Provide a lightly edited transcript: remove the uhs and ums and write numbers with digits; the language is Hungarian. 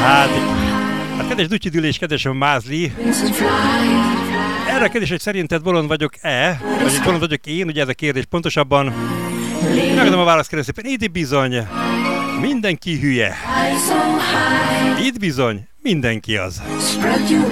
Hát kedves Dutyi és kedves Mázli, erre a kérdés, hogy szerinted bolond vagyok-e? Vagy bolond vagyok én, ugye ez a kérdés pontosabban. Megadom a választ, kérlek szépen. Itt bizony mindenki hülye. Itt bizony mindenki az.